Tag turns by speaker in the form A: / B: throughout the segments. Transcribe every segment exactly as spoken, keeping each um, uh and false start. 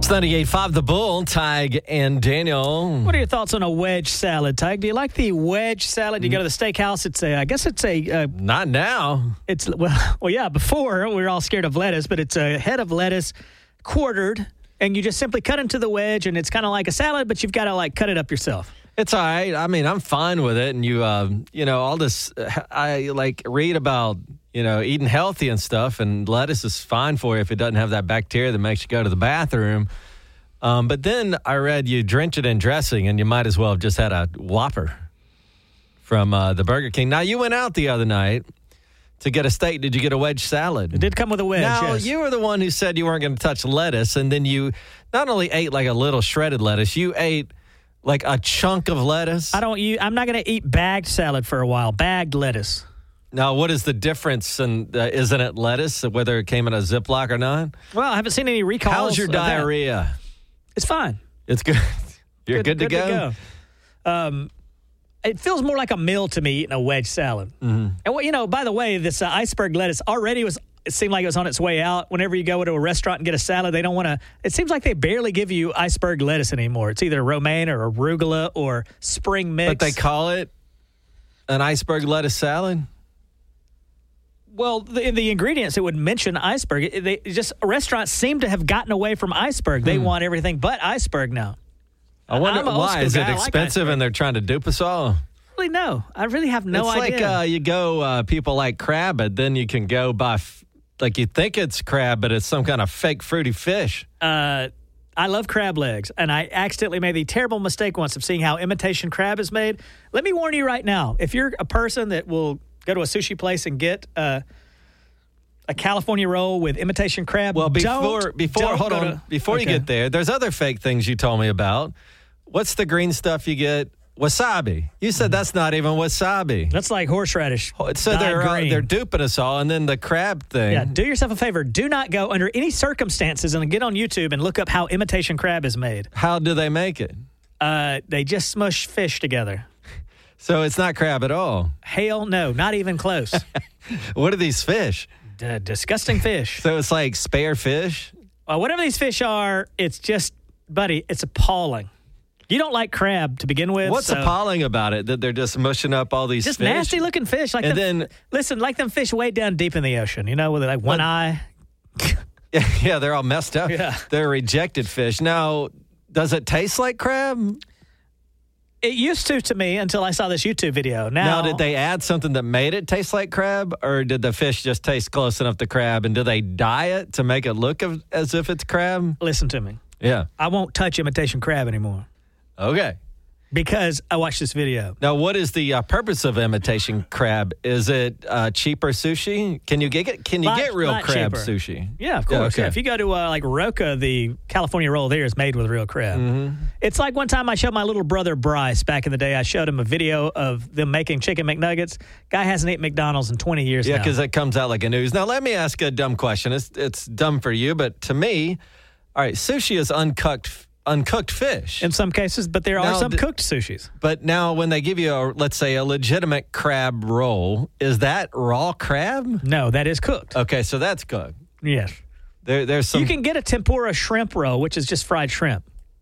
A: It's ninety-eight point five The Bull, Tig and Daniel.
B: What are your thoughts on a wedge salad, Tig? Do you like the wedge salad? You go to the steakhouse, it's a, I guess it's a... Uh,
A: Not now.
B: It's, well, well, yeah, before we were all scared of lettuce, but it's a head of lettuce quartered, and you just simply cut into the wedge, and it's kind of like a salad, but you've got to, like, cut it up yourself.
A: It's all right. I mean, I'm fine with it. And you, uh, you know, all this, I like read about, you know, eating healthy and stuff, and lettuce is fine for you if it doesn't have that bacteria that makes you go to the bathroom. Um, but then I read you drench it in dressing, and you might as well have just had a Whopper from uh, the Burger King. Now, you went out the other night to get a steak. Did you get a wedge salad?
B: It did come with a wedge,
A: Now,
B: yes.
A: you were the one who said you weren't going to touch lettuce, and then you not only ate like a little shredded lettuce, you ate like a chunk of lettuce.
B: I don't. You, I'm not going to eat bagged salad for a while. Bagged lettuce.
A: Now, what is the difference? And uh, isn't it lettuce, whether it came in a Ziploc or not?
B: Well, I haven't seen any recalls.
A: How's your
B: of that.
A: diarrhea?
B: It's fine.
A: It's good. You're good,
B: good,
A: to,
B: good
A: go?
B: to go. Um, it feels more like a meal to me eating a wedge salad.
A: Mm-hmm.
B: And what you know, by the way, this uh, iceberg lettuce already was. It seemed like it was on its way out. Whenever you go to a restaurant and get a salad, they don't want to. It seems like they barely give you iceberg lettuce anymore. It's either romaine or arugula or spring mix.
A: But they call it an iceberg lettuce salad?
B: Well, the, in the ingredients, it would mention iceberg. It, they it just restaurants seem to have gotten away from iceberg. They
A: Hmm.
B: want everything but iceberg now.
A: I wonder
B: I'm an old
A: why.
B: school
A: Is it
B: guy. I like
A: expensive
B: iceberg.
A: and they're trying to dupe us all?
B: Really, no. I really have no
A: it's
B: idea.
A: like uh, you go, uh, people like crab, but then you can go buy, f- like you think it's crab, but it's some kind of fake fruity fish.
B: uh, I love crab legs, and I accidentally made the terrible mistake once of seeing how imitation crab is made. Let me warn you right now. If you're a person that will go to a sushi place and get uh, a California roll with imitation crab,
A: Well, before,
B: don't,
A: before,
B: don't
A: hold
B: go
A: on,
B: to-
A: before you
B: Okay.
A: get there, there's other fake things you told me about. What's the green stuff you get? Wasabi. You said that's not even wasabi.
B: That's like horseradish.
A: So
B: dyed
A: they're uh,
B: green.
A: they're duping us all, and then the crab thing.
B: Yeah, do yourself a favor. Do not go under any circumstances and get on YouTube and look up how imitation crab is made.
A: How do they make it?
B: Uh, they just smush fish together.
A: So it's not crab at all.
B: Hell no, not even close.
A: What are these fish?
B: D- disgusting fish.
A: So it's like spare fish?
B: Well, whatever these fish are, it's just, buddy, it's appalling. You don't like crab to begin with.
A: What's
B: so
A: appalling about it? That they're just mushing up all these
B: Just
A: fish?
B: nasty looking fish. Like
A: And
B: them-
A: then-
B: listen, like them fish way down deep in the ocean, you know, with like one
A: What-
B: eye.
A: Yeah, they're all messed up.
B: Yeah.
A: They're rejected fish. Now, does it taste like crab?
B: It used to to me until I saw this YouTube video. Now,
A: Now, did they add something that made it taste like crab, or did the fish just taste close enough to crab? And do they dye it to make it look of, as if it's crab?
B: listen to me.
A: Yeah.
B: I won't touch imitation crab anymore
A: Okay.
B: because I watched this video.
A: Now, what is the uh, purpose of imitation crab? Is it uh, cheaper sushi? Can you get it? Can you
B: Lot-
A: get real
B: lot
A: crab
B: cheaper.
A: sushi?
B: Yeah, of course.
A: okay.
B: Yeah, if you go to uh, like Roca, the California roll there is made with real crab.
A: Mm-hmm.
B: It's like one time I showed my little brother Bryce back in the day. I showed him a video of them making chicken McNuggets. Guy hasn't eaten McDonald's in twenty years
A: Yeah,
B: now.
A: because it comes out like a news. Now, let me ask a dumb question. It's it's dumb for you, but to me, all right, sushi is uncooked uncooked fish.
B: in some cases, but there are
A: Now,
B: some
A: d-
B: cooked sushis.
A: But now, when they give you, a, let's say, a legitimate crab roll, is that raw crab?
B: No, that is cooked.
A: Okay, so that's good.
B: Yes.
A: There, there's some.
B: You can get a tempura shrimp roll, which is just fried shrimp.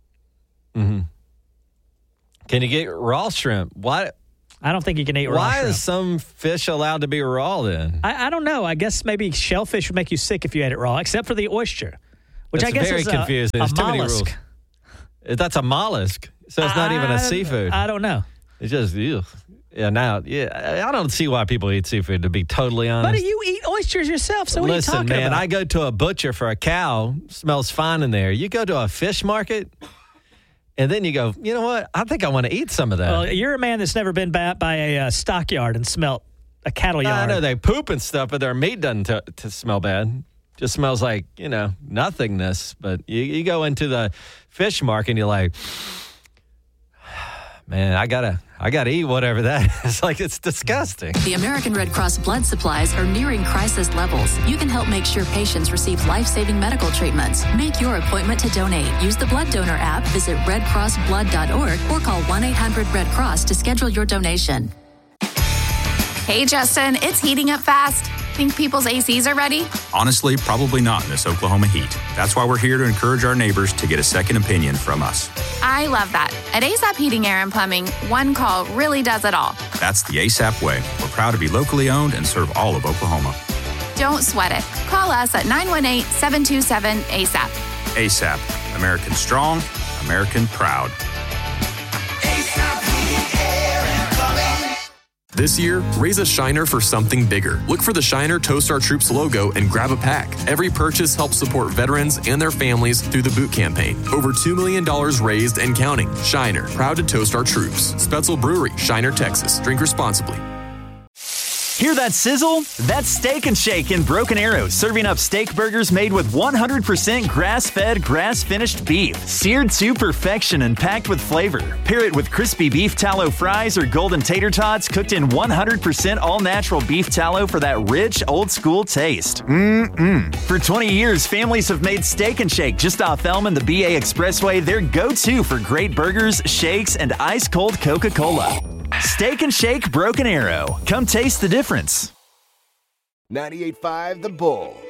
A: Can you get raw shrimp? Why?
B: I don't think you can eat raw
A: Why
B: shrimp.
A: is some fish allowed to be raw then?
B: I, I don't know. I guess maybe shellfish would make you sick if you ate it raw, except for the oyster, which
A: It's
B: I guess
A: very
B: is a,
A: confusing.
B: a
A: There's too many
B: mollusk.
A: rules. That's a mollusk, so it's not even
B: I-
A: a seafood.
B: I don't know.
A: It's just, ew. Yeah, now, yeah, I don't see why people eat seafood, to be totally honest.
B: But you eat oysters yourself, so what
A: Listen,
B: are you talking
A: man,
B: about?
A: I go to a butcher for a cow, smells fine in there. You go to a fish market, and then you go, you know what? I think I want to eat some of that.
B: Well, you're a man that's never been by, by a uh, stockyard and smelt a cattle
A: I
B: yard.
A: know they poop and stuff, but their meat doesn't t- to smell bad. Just smells like, you know, nothingness. But you, you go into the fish market and you're like, man, I gotta, I gotta eat whatever that is. Like, it's disgusting.
C: The American Red Cross blood supplies are nearing crisis levels. You can help make sure patients receive life-saving medical treatments. Make your appointment to donate. Use the Blood Donor app, visit red cross blood dot org, or call one eight hundred red cross to schedule your donation.
D: Hey, Justin, it's heating up fast. Think people's A Cs are ready?
E: Honestly, probably not in this Oklahoma heat. That's why we're here to encourage our neighbors to get a second opinion from us.
D: I love that. At ASAP Heating, Air, and Plumbing, one call really does it all.
E: That's the ASAP way. We're proud to be locally owned and serve all of Oklahoma.
D: Don't sweat it. Call us at nine one eight, seven two seven, A S A P.
E: ASAP. American strong, American proud.
F: This year, raise a Shiner for something bigger. Look for the Shiner Toast Our Troops logo and grab a pack. Every purchase helps support veterans and their families through the boot campaign. Over two million dollars raised and counting. Shiner, proud to toast our troops. Spetzel Brewery, Shiner, Texas. Drink responsibly.
G: Hear that sizzle? That's Steak and Shake in Broken Arrow, serving up steak burgers made with one hundred percent grass-fed, grass-finished beef, seared to perfection and packed with flavor. Pair it with crispy beef tallow fries or golden tater tots cooked in one hundred percent all-natural beef tallow for that rich, old-school taste. Mmm-mmm. For twenty years, families have made Steak and Shake just off Elm and the B A Expressway their go-to for great burgers, shakes, and ice-cold Coca-Cola. Steak and Shake Broken Arrow. Come taste the difference.
H: ninety-eight point five The Bull.